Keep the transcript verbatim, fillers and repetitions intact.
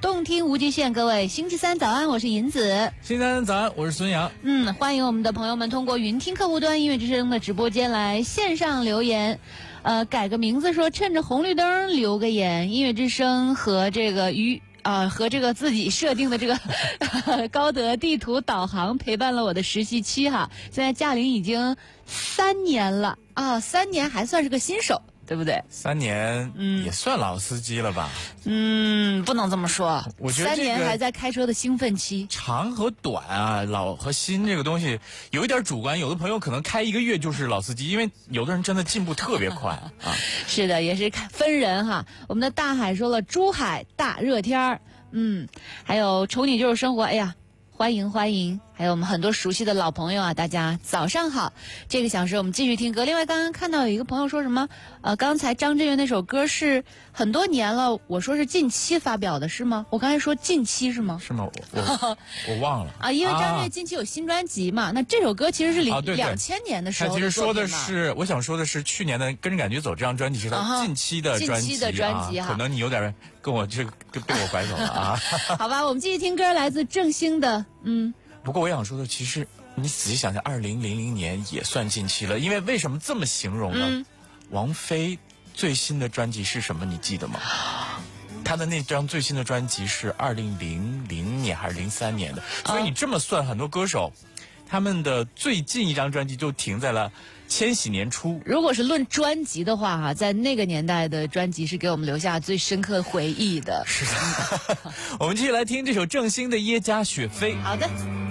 动听无极限，各位星期三早安，我是银子。 星期三早安，我是孙杨。 嗯，欢迎我们的朋友们通过云听客户端音乐之声的直播间来线上留言。呃，改个名字说趁着红绿灯留个言，音乐之声和这个与啊、呃、和这个自己设定的这个高德地图导航陪伴了我的实习期哈，现在驾龄已经三年了啊，三年还算是个新手。对不对？ 三年，嗯，也算老司机了吧？ 嗯，不能这么说。 我觉得三年还在开车的兴奋期。 长和短啊，老和新这个东西有一点主观。有的朋友可能开一个月就是老司机，因为有的人真的进步特别快啊。 是的，也是分人哈。我们的大海说了，珠海大热天儿，嗯，还有瞅你就是生活，哎呀。欢迎欢迎，还有我们很多熟悉的老朋友啊，大家早上好。这个小时我们继续听歌。另外，刚刚看到有一个朋友说什么，呃，刚才张震岳那首歌是很多年了，我说是近期发表的是吗？我刚才说近期是吗？ 是吗？我我, 我忘了啊，因为张震岳近期有新专辑嘛，啊、那这首歌其实是零两千年的时候的他其实说的是，我想说的是去年的《跟着感觉走》这张专辑是他近期的专辑， 近期的专辑哈、 啊，可能你有点跟我这个被我拐走了啊。 好吧，我们继续听歌，来自郑兴的。嗯， 不过我想说的，其实你仔细想想，二零零零年也算近期了。因为为什么这么形容呢？嗯、王菲最新的专辑是什么？你记得吗？她的那张最新的专辑是二零零零年还是零三年的？所以你这么算，很多歌手他们的最近一张专辑就停在了千禧年初。 如果是论专辑的话哈，在那个年代的专辑是给我们留下最深刻回忆的。 是的。我们继续来听这首郑兴的《耶加雪菲》。 好的。